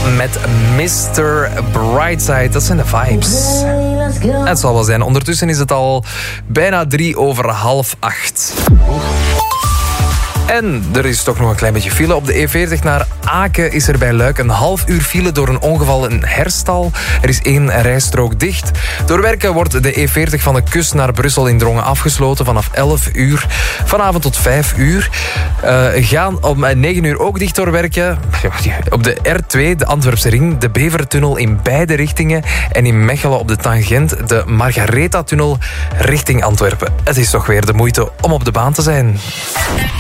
met Mr. Brightside. Dat zijn de vibes. Het zal wel zijn. Ondertussen is het al bijna 7:03. En er is toch nog een klein beetje file. Op de E40 naar Aken is er bij Luik een half uur file door een ongeval in Herstal. Er is 1 rijstrook dicht. Door werken wordt de E40 van de kust naar Brussel in Drongen afgesloten vanaf 11 uur. Vanavond tot 5 uur. Gaan om 9 uur ook dicht door werken. Op de R2, de Antwerpse ring, de Bevertunnel in beide richtingen. En in Mechelen op de tangent de Margaretha-tunnel richting Antwerpen. Het is toch weer de moeite om op de baan te zijn.